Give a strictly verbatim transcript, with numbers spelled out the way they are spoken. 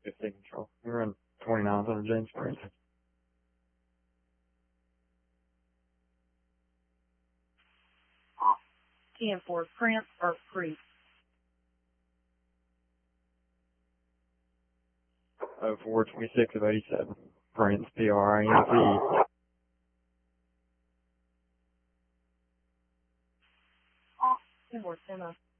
fifteen control. We're in twenty-ninth under James Prince. ten four, Prince or Creek. oh four, twenty-six of eighty-seven. Prince, P R I N C E. ten four, Emma.